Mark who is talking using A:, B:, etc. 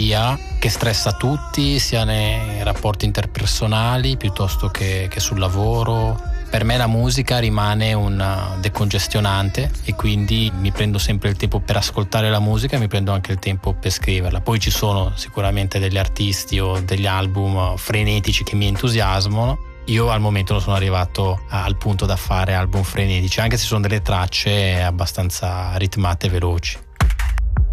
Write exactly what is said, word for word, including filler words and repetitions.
A: energia che stressa tutti, sia nei rapporti interpersonali piuttosto che, che sul lavoro. Per me la musica rimane un decongestionante e quindi mi prendo sempre il tempo per ascoltare la musica e mi prendo anche il tempo per scriverla. Poi ci sono sicuramente degli artisti o degli album frenetici che mi entusiasmano. Io al momento non sono arrivato al punto da fare album frenetici, anche se sono delle tracce abbastanza ritmate e veloci.